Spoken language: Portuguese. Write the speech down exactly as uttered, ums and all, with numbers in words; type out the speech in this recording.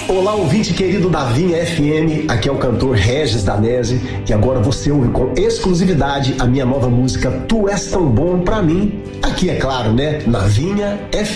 Olá, ouvinte querido da Vinha F M, aqui é o cantor Regis Danese e agora você ouve com exclusividade a minha nova música Tu És Tão Bom Pra Mim, aqui é claro, né, na Vinha F M.